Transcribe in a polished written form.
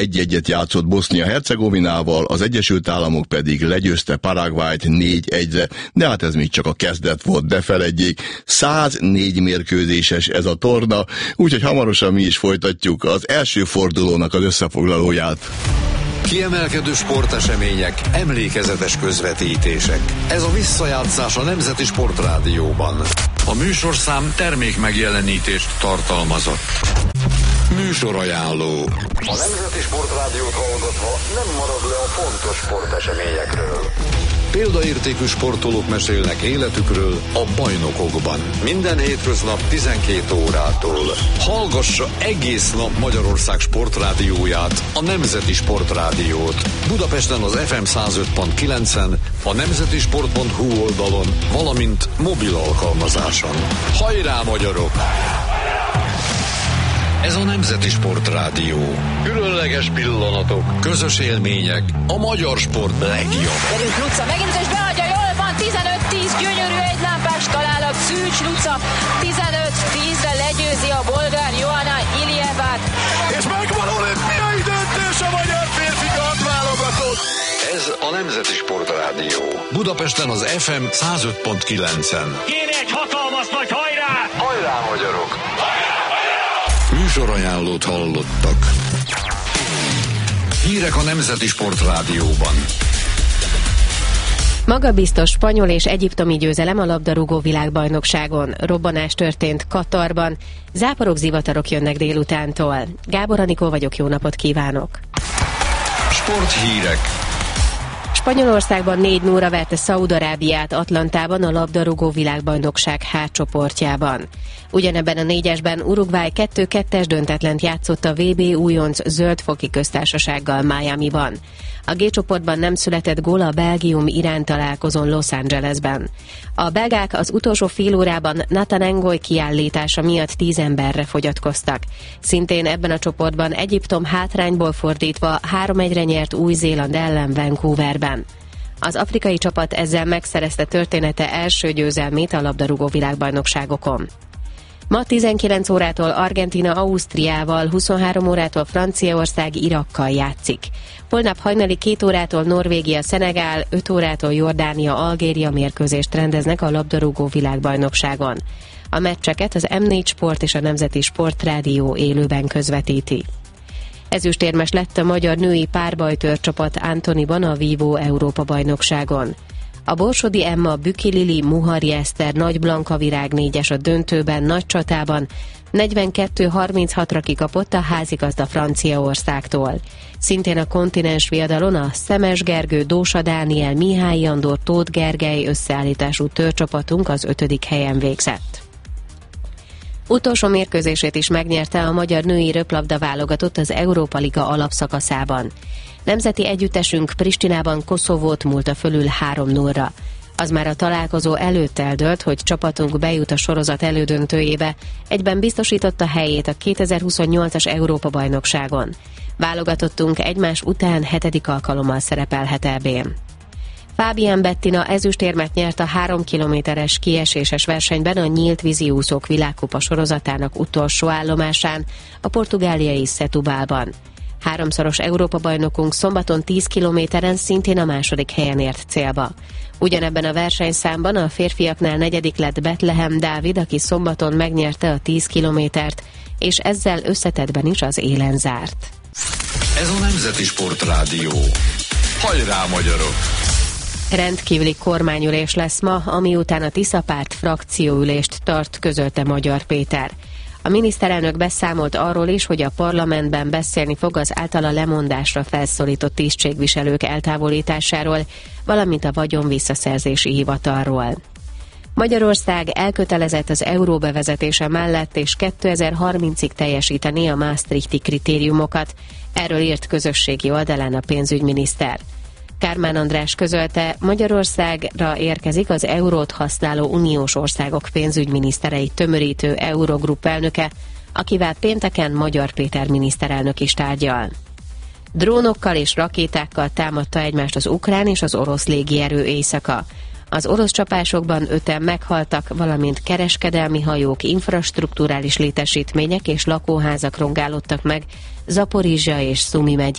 1-1 játszott Bosznia-Hercegovinával, az Egyesült Államok pedig legyőzte Paraguayt 4-1-re, de hát ez még csak a kezdet volt, de feledjék, 104 mérkőzéses ez a torna, úgyhogy hamarosan mi is folytatjuk az első fordulónak az összefoglalóját. Kiemelkedő sportesemények, emlékezetes közvetítések. Ez a visszajátszás a Nemzeti Sportrádióban. A műsorszám termék megjelenítést tartalmazott. Műsorajánló. A Nemzeti Sportrádiót hallgatva nem marad le a fontos sporteseményekről. Példaértékű sportolók mesélnek életükről a bajnokokban. Minden hétköznap 12 órától. Hallgassa egész nap Magyarország sportrádióját, a Nemzeti Sportrádiót. Budapesten az FM 105.9-en, a nemzetisport.hu oldalon, valamint mobil alkalmazáson. Hajrá, magyarok! Ez a Nemzeti Sportrádió. Különleges pillanatok, közös élmények, a magyar sport legjobb. Derült Luca megint, és beadja, jól van, 15-10, gyönyörű egylámpás találat, Szűcs Luca, 15-10-re legyőzi a bolgár Johanna Iljevát. És megvan olimpiai döntés a magyar férfikat válogatott. Ez a Nemzeti Sportrádió. Budapesten az FM 105.9-en. Kéne egy hatalmas nagy hajrá! Hajrá, magyarok! Műsorajánlót hallottak. Hírek a Nemzeti Sportrádióban. Magabiztos spanyol és egyiptomi győzelem a labdarúgó világbajnokságon. Robbanás történt Katarban. Záporok, zivatarok jönnek délutántól. Gábor Anikó vagyok, jó napot kívánok! Sporthírek. Spanyolországban 4-0-ra verte Szaúd-Arábiát Atlantában a labdarúgó világbajnokság H csoportjában. Ugyanebben a 4-esben Uruguay 2-2-es döntetlent játszott a VB újonc Zöld-foki köztársasággal Miamiban. A G csoportban nem született gól a Belgium-Irán találkozón Los Angelesben. A belgák az utolsó fél órában Nathan Ngoy kiállítása miatt 10 emberre fogyatkoztak. Szintén ebben a csoportban Egyiptom hátrányból fordítva 3-1-re nyert Új-Zéland ellen Vancouverben. Az afrikai csapat ezzel megszerezte története első győzelmét a labdarúgó világbajnokságokon. Ma 19 órától Argentína Ausztriával, 23 órától Franciaország Irakkal játszik. Holnap hajnali 2 órától Norvégia Szenegál, 5 órától Jordánia Algéria mérkőzést rendeznek a labdarúgó világbajnokságon. A meccseket az M4 Sport és a Nemzeti Sportrádió élőben közvetíti. Ezüstérmes lett a magyar női párbajtőr csapat Antoniban a Vívó Európa-bajnokságon. A Borsodi Emma, Büki Lili, Muhari Eszter, Nagy Blanka Virág 4-es a döntőben, nagy csatában 42-36-ra kikapott a házigazda Franciaországtól. Szintén a kontinens viadalon a Szemes Gergő, Dósa Dániel, Mihály Andor, Tóth Gergely összeállítású törcsapatunk az 5. helyen végzett. Utolsó mérkőzését is megnyerte a magyar női röplabda válogatott az Európa Liga alapszakaszában. Nemzeti együttesünk Pristinában Koszovót múlta fölül 3-0-ra. Az már a találkozó előtt eldőlt, hogy csapatunk bejut a sorozat elődöntőjébe, egyben biztosította helyét a 2028-as Európa-bajnokságon. Válogatottunk egymás után 7. alkalommal szerepelhet EB-n. Fábián Bettina ezüstérmet nyert a 3 kilométeres kieséses versenyben a nyílt víziúszók világkupa sorozatának utolsó állomásán, a portugáliai Setúbalban. 3-szoros Európa-bajnokunk szombaton 10 kilométeren szintén a 2. helyen ért célba. Ugyanebben a versenyszámban a férfiaknál 4. lett Betlehem Dávid, aki szombaton megnyerte a 10 kilométert, és ezzel összetettben is az élen zárt. Ez a Nemzeti Sportrádió. Hajrá, magyarok! Rendkívüli kormányülés lesz ma, ami után a Tisza párt frakcióülést tart, közölte Magyar Péter. A miniszterelnök beszámolt arról is, hogy a parlamentben beszélni fog az általa lemondásra felszólított tisztségviselők eltávolításáról, valamint a vagyon visszaszerzési hivatalról. Magyarország elkötelezett az euró bevezetése mellett, és 2030-ig teljesíteni a Maastrichti kritériumokat. Erről írt közösségi oldalán a pénzügyminiszter. Kármán András közölte, Magyarországra érkezik az eurót használó uniós országok pénzügyminisztereit tömörítő Eurogrupp elnöke, akivel pénteken Magyar Péter miniszterelnök is tárgyal. Drónokkal és rakétákkal támadta egymást az ukrán és az orosz légierő éjszaka. Az orosz csapásokban 5-en meghaltak, valamint kereskedelmi hajók, infrastrukturális létesítmények és lakóházak rongálódtak meg Zaporizsja és Szumi megyében.